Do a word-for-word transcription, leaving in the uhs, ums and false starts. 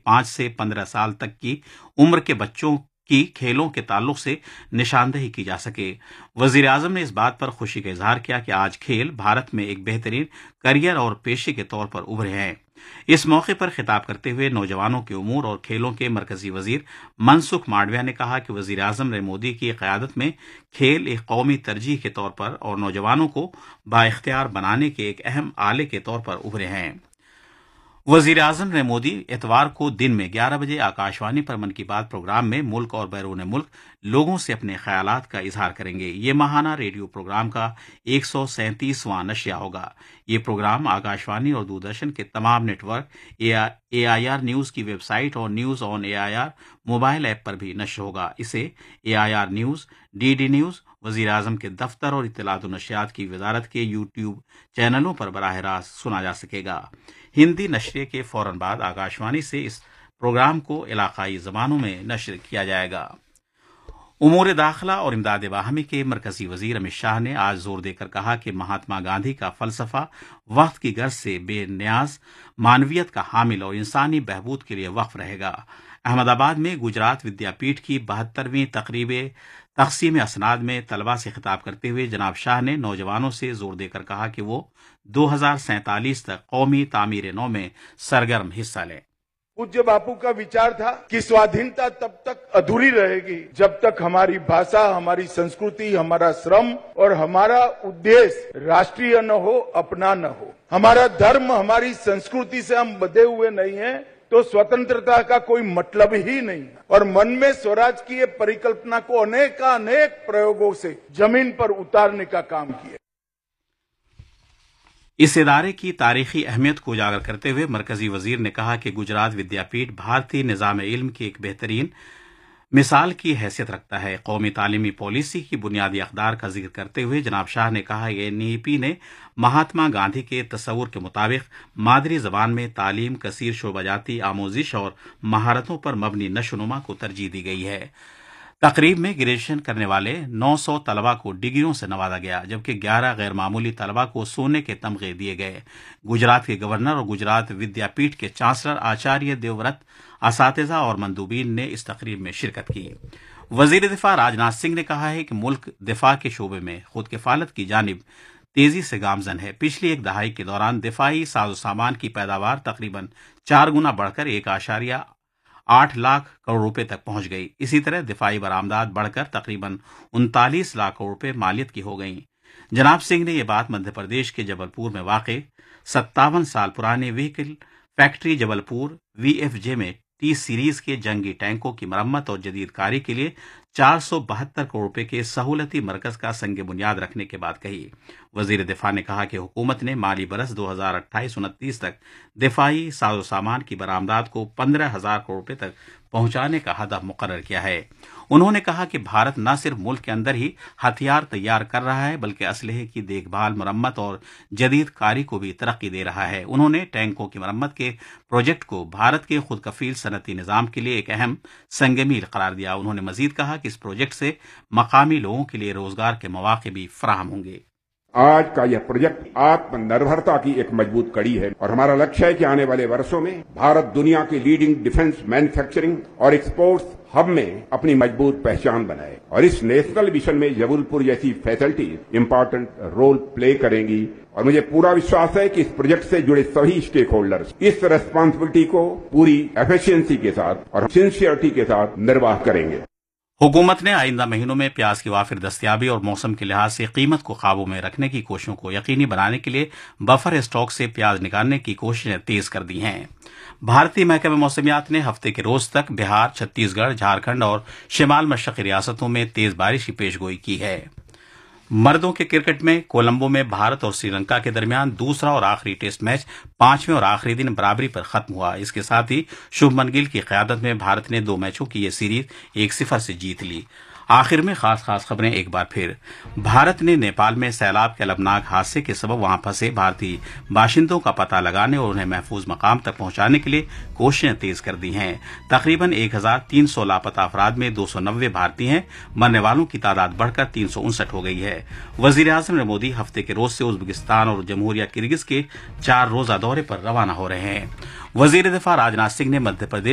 पाँच से पंद्रह साल तक की उम्र के बच्चों की खेलों के ताल्लुक से निशानदेही की जा सके। वजीर आजम ने इस बात पर खुशी का इजहार किया कि आज खेल भारत में एक बेहतरीन करियर और पेशे के तौर पर उभरे हैं। इस मौके पर खिताब करते हुए नौजवानों के उमूर और खेलों के मरकजी वजीर मनसुख मांडविया ने कहा कि वजीर आजम नरेंद्र मोदी की क़यादत में खेल एक कौमी तरजीह के तौर पर और नौजवानों को बाइख्तियार बनाने के एक अहम आले के तौर पर उभरे हैं। वजीर आजम नरेंद्र मोदी इतवार को दिन में ग्यारह बजे आकाशवाणी पर मन की बात प्रोग्राम में मुल्क और बैरून मुल्क लोगों से अपने ख्यालात का इजहार करेंगे। ये माहाना रेडियो प्रोग्राम का एक सौ सैंतीसवां नशिया होगा। ये प्रोग्राम आकाशवाणी और दूरदर्शन के तमाम network, A I R news की वेबसाइट और news on A I R mobile app पर भी नश्र होगा। इसे ए I R news, D D news, वजीर आजम के दफ्तर और इत्तलात और नशियात की वजारत के यूट्यूब चैनलों पर बराह रास्त सुना जा सकेगा। हिंदी नशरे के फौरन बाद आकाशवाणी से इस प्रोग्राम को इलाकाई जबानों में नशर किया जाएगा। उमूर दाखिला और इमदाद बाहमी के मरकजी वजीर अमित शाह ने आज जोर देकर कहा कि महात्मा गांधी का फलसफा वक्त की गर्ज से बेनियाज मानवियत का हामिल और इंसानी बहबूद के लिए वक्फ रहेगा। अहमदाबाद में गुजरात विद्यापीठ की बहत्तरवीं तकरीब तकसीम असनाद में तलबा से खिताब करते हुए जनाब शाह ने नौजवानों से जोर देकर कहा कि वो दो हजार सैंतालीस तक कौमी तामीर नौ में सरगर्म हिस्सा लें। पूज्य बापू का विचार था कि स्वाधीनता तब तक अधूरी रहेगी जब तक हमारी भाषा, हमारी संस्कृति, हमारा श्रम और हमारा उद्देश्य राष्ट्रीय न हो, अपना न हो। हमारा धर्म, हमारी संस्कृति से हम बंधे हुए नहीं हैं तो स्वतंत्रता का कोई मतलब ही नहीं। और मन में स्वराज की ये परिकल्पना को अनेकानेक प्रयोगों से जमीन पर उतारने का काम किया। इस इदारे की तारीखी अहमियत को उजागर करते हुए मरकजी वजीर ने कहा कि गुजरात विद्यापीठ भारतीय निज़ाम इल्म की एक बेहतरीन मिसाल की हैसियत रखता है। कौमी तालीमी पॉलिसी की बुनियादी अक़दार का जिक्र करते हुए जनाब शाह ने कहा कि एन ई पी ने महात्मा गांधी के तस्वुर के मुताबिक मादरी जबान में तालीम, कसीर शोबाजाती आमोजिश और महारतों पर मबनी नशोनुमा को तरजीह दी गई है। तकरीब में ग्रेजुएशन करने वाले नौ सौ तलबा को डिग्रियों से नवाजा गया, जबकि ग्यारह गैर मामूली तलबा को सोने के तमगे दिए गए। गुजरात के गवर्नर और गुजरात विद्यापीठ के चांसलर आचार्य देवव्रत, असातिज़ा और मंदूबीन ने इस तकरीब में शिरकत की। वजीर दिफा राजनाथ सिंह ने कहा है कि मुल्क दिफा के शोबे में खुद किफालत की जानिब तेजी से गामजन है। पिछली एक दहाई के दौरान दिफाई साजो सामान की पैदावार तकरीबन चार गुना बढ़कर एक आशारिया आठ लाख करोड़ रुपए तक पहुंच गई। इसी तरह दिफाई बरामदात बढ़कर तकरीबन उनतालीस लाख करोड़ रुपए मालियत की हो गई। जनाब सिंह ने यह बात मध्य प्रदेश के जबलपुर में वाक़ सत्तावन साल पुराने vehicle factory Jabalpur V F जे में टी सीरीज के जंगी टैंकों की मरम्मत और जदीद कारी के लिए चार सौ बहत्तर करोड़ रुपए के सहूलती मरकज का संग बुनियाद रखने के बाद कही। वजीर दिफा ने कहा कि हुकूमत ने माली बरस दो हजार अट्ठाईस उनतीस तक दिफाई साजो सामान की बरामदात को पंद्रह हजार करोड़ रुपए तक पहुंचाने का हदफ मुकर्रर किया है। उन्होंने कहा कि भारत न सिर्फ मुल्क के अंदर ही हथियार तैयार कर रहा है बल्कि असलहे की देखभाल, मरम्मत और जदीद कारी को भी तरक्की दे रहा है। उन्होंने टैंकों की मरम्मत के प्रोजेक्ट को भारत के खुद कफील सनती निज़ाम के लिए एक अहम संगमील करार दिया। उन्होंने मजीद कहा कि इस प्रोजेक्ट से मकामी लोगों के लिए रोजगार के मौके भी फराहम होंगे। आज का यह प्रोजेक्ट आत्मनिर्भरता की एक मजबूत कड़ी है और हमारा लक्ष्य है कि आने वाले वर्षों में भारत दुनिया के लीडिंग डिफेंस मैन्युफैक्चरिंग और एक्सपोर्ट्स हब में अपनी मजबूत पहचान बनाए। और इस नेशनल मिशन में जबलपुर जैसी फैसिलिटीज इंपॉर्टेंट रोल प्ले करेंगी और मुझे पूरा विश्वास है कि इस प्रोजेक्ट से जुड़े सभी स्टेक होल्डर्स इस रेस्पॉन्सिबिलिटी को पूरी एफिशिएंसी के साथ और सिंसियरिटी के साथ निर्वाह करेंगे। हुकूमत ने आइंदा महीनों में प्याज की वाफिर दस्तयाबी और मौसम के लिहाज से कीमत को काबू में रखने की कोशिशों को यकीनी बनाने के लिए बफर स्टॉक से प्याज निकालने की कोशिशें तेज कर दी हैं। भारतीय महकमे मौसमियात ने हफ्ते के रोज तक बिहार, छत्तीसगढ़, झारखंड और शिमाल मशरकी रियासतों में तेज बारिश की पेशगोई की है। मर्दों के क्रिकेट में कोलंबो में भारत और श्रीलंका के दरमियान दूसरा और आखिरी टेस्ट मैच पांचवें और आखिरी दिन बराबरी पर खत्म हुआ। इसके साथ ही शुभमन गिल की क़यादत में भारत ने दो मैचों की ये सीरीज एक सिफर से जीत ली। आखिर में खास खास खबरें एक बार फिर। भारत ने नेपाल में सैलाब के अलबनाक हादसे के सबब वहां फंसे भारतीय बाशिंदों का पता लगाने और उन्हें महफूज मकाम तक पहुंचाने के लिए कोशिशें तेज कर दी हैं। तकरीबन एक हजार तीन सौ लापता अफराद में दो सौ नब्बे भारतीय हैं। मरने वालों की तादाद बढ़कर तीन सौ उनसठ हो गई है। वजीर आजम नरेंद्र मोदी हफ्ते के रोज से उज्बेकिस्तान और जमहूरिया किर्गिज के चार रोजा दौरे पर रवाना हो रहे हैं। वजीर दिफा राजनाथ सिंह ने मध्य प्रदेश